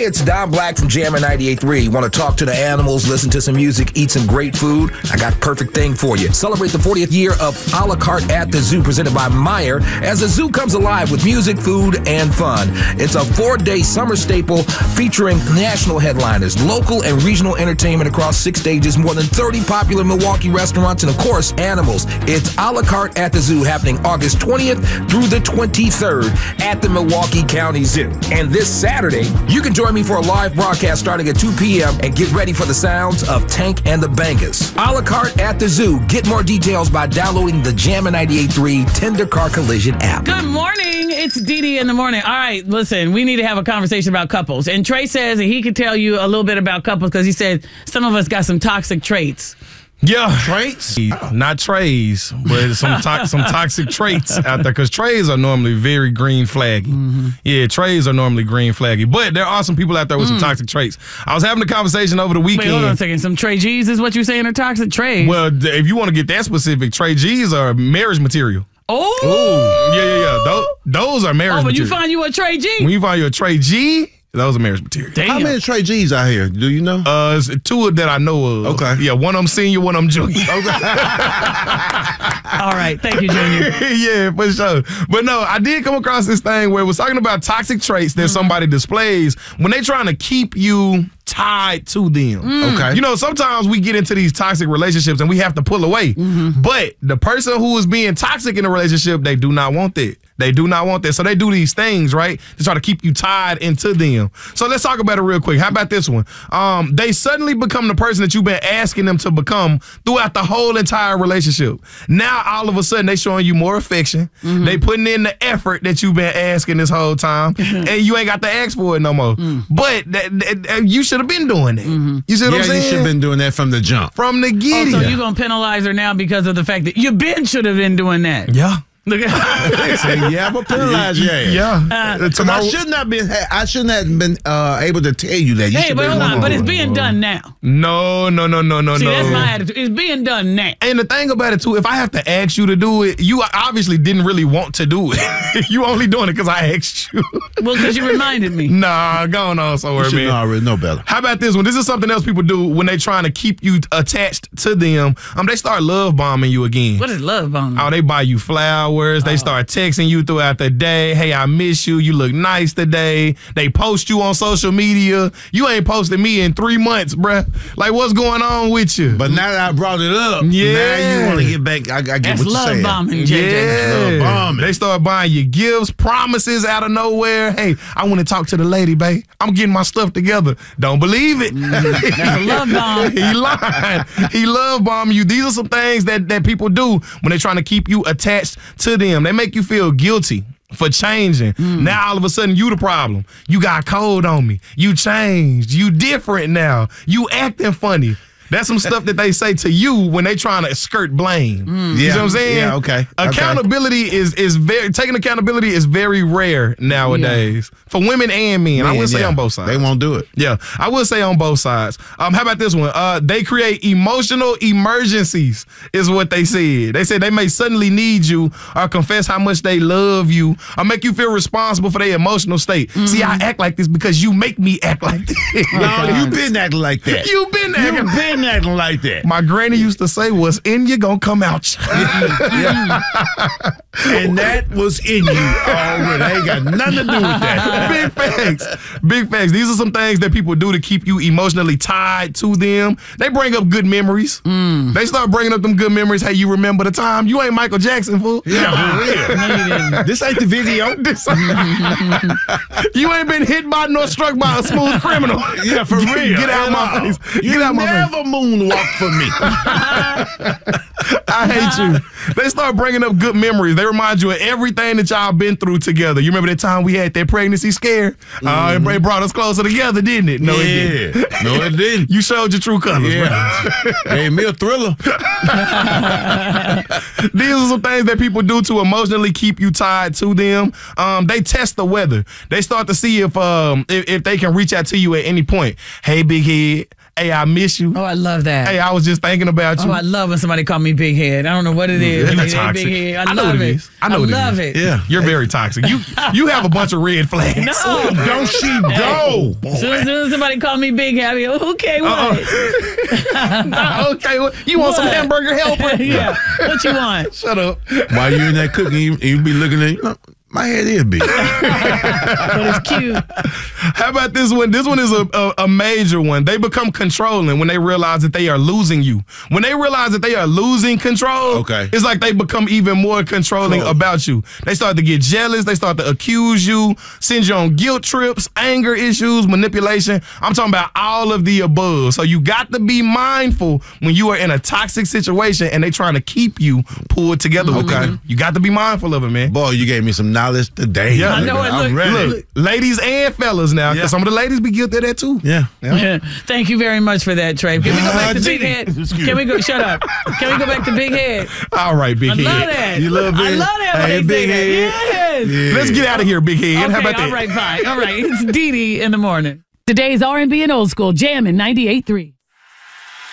it's Don Black from Jammer 98.3. Want to talk to the animals, listen to some music, eat some great food? I got perfect thing for you. Celebrate the 40th year of A La Carte at the Zoo, presented by Meijer, as the zoo comes alive with music, food, and fun. It's a 4-day summer staple featuring national headliners, local and regional entertainment across 6 stages, more than 30 popular Milwaukee restaurants, and of course, animals. It's A La Carte at the Zoo, happening August 20th through the 23rd at the Milwaukee County Zoo. And this Saturday, you can join me for a live broadcast starting at 2 p.m. and get ready for the sounds of Tank and the Bangas. A La Carte at the Zoo. Get more details by downloading the Jammer 98.3 Tender Car Collision app. Good morning. It's Dee in the morning. All right, listen, we need to have a conversation about couples. And Trey says that he can tell you a little bit about couples because he said some of us got some toxic traits. Yeah. Traits? Not trays, but some toxic traits out there, because trays are normally very green flaggy. Mm-hmm. Yeah, trays are normally green flaggy. But there are some people out there with some toxic traits. I was having a conversation over the weekend. Wait, hold on a second. Some Trey G's is what you're saying are toxic traits? Well, if you want to get that specific, Trey G's are marriage material. Oh! Yeah. Those are marriage material. Oh, but you find you a Trey G? When you find you a Trey G, those are marriage material. Damn. How many Trey G's out here? Do you know? It's 2 that I know of. Okay. Yeah, one of them senior, one of them junior. Okay. All right. Thank you, Junior. Yeah, for sure. But no, I did come across this thing where it was talking about toxic traits that somebody displays when they trying to keep you tied to them. Okay. You know, sometimes we get into these toxic relationships and we have to pull away. But the person who is being toxic in a relationship, they do not want that. They do not want that. So they do these things, right, to try to keep you tied into them. So let's talk about it real quick. How about this one? They suddenly become the person that you've been asking them to become throughout the whole entire relationship. Now, all of a sudden, they showing you more affection. They putting in the effort that you've been asking this whole time, and you ain't got to ask for it no more. But you should have been doing that. You see what I'm saying? You should have been doing that from the jump. From the get. So you're going to penalize her now because of the fact that you should have been doing that. Yeah. Look at Say, yeah, but penalize your ass. Yeah. I shouldn't have been able to tell you that. Hey, but hold on. But it's being done now. No. See, that's my attitude. It's being done now. And the thing about it, too, if I have to ask you to do it, you obviously didn't really want to do it. You only doing it because I asked you. Well, because you reminded me. Nah, going on somewhere, man. You already know better. How about this one? This is something else people do when they trying to keep you attached to them. They start love bombing you again. What is love bombing? Oh, they buy you flowers. They start texting you throughout the day. Hey, I miss you. You look nice today. They post you on social media. You ain't posted me in 3 months, bruh. Like, what's going on with you? But now that I brought it up, now you want to get back. I get That's what you're saying. love bombing, JJ. That's love bombing. They start buying you gifts, promises out of nowhere. Hey, I want to talk to the lady, babe. I'm getting my stuff together. Don't believe it. That's a love bomb. He lying. He love bombing you. These are some things that people do when they're trying to keep you attached to them. They make you feel guilty for changing. Now all of a sudden you the problem. You got cold on me. You changed. You different now. You acting funny. That's some stuff that they say to you when they trying to skirt blame. You know what I'm saying? Yeah, okay. Accountability is very, taking accountability is very rare nowadays for women and men. Man, I would say on both sides. They won't do it. Yeah, I will say on both sides. How about this one? They create emotional emergencies is what they said. They said they may suddenly need you or confess how much they love you or make you feel responsible for their emotional state. See, I act like this because you make me act like this. No, you been acting like that. You been acting like that. My granny used to say, what's in you gonna come out. And that was in you already. I ain't got nothing to do with that. Big facts. Big facts. These are some things that people do to keep you emotionally tied to them. They bring up good memories. They start bringing up them good memories. Hey, you remember the time? You ain't Michael Jackson, fool. Yeah, for real. No, you didn't. This ain't the video. You ain't been hit by nor struck by a smooth criminal. Yeah, for real. Get out my face. You Get out my face. never moonwalk for me. I hate you. They start bringing up good memories. They remind you of everything that y'all been through together. You remember that time we had that pregnancy scare? It brought us closer together, didn't it? No, it didn't. No, it didn't. You showed your true colors, bro. Gave me a thriller. These are some things that people do to emotionally keep you tied to them. They test the weather. They start to see if they can reach out to you at any point. Hey, big head. Hey, I miss you. Oh, I love that. Hey, I was just thinking about you. Oh, I love when somebody call me big head. I don't know what it is. You They toxic. big head. I know love what it it. is. I know what love it it. Yeah. You're very toxic. You have a bunch of red flags. No. Don't she go? As soon as somebody call me big head, I be, okay, what? Okay, well, you want some What? hamburger helper? Yeah. What you want? Shut up. While you're in that cooking, you be looking at, my head is big. But it's cute. How about this one? This one is a major one. They become controlling when they realize that they are losing you. When they realize that they are losing control, Okay. it's like they become even more controlling about you. They start to get jealous. They start to accuse you, send you on guilt trips, anger issues, manipulation. I'm talking about all of the above. So you got to be mindful when you are in a toxic situation and they trying to keep you pulled together with Okay. you. You got to be mindful of it, man. Boy, you gave me some knowledge today. Yeah. I know it. I'm Look, ready. Look, ladies and fellas now, because Yeah. some of the ladies be guilty of that too. Yeah. Thank you very much for that, Trey. Can we go back to Big Gee. Head? Excuse Can we me. go? Shut up. Can we go back to Big Head? All right, big I head. love that. You love I Big- love that when Hey, they say Big that. Head. Yes. Let's get out of here, big head. Okay, How about that? all right, fine. All right. It's Dee Dee in the morning. Today's R&B and Old School, Jammin' 98.3.